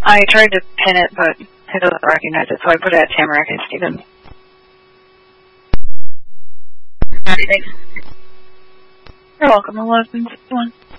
I tried to pin it, but it doesn't recognize it, so I put it at Tamarack and Steven. Thanks. You're welcome, 1161.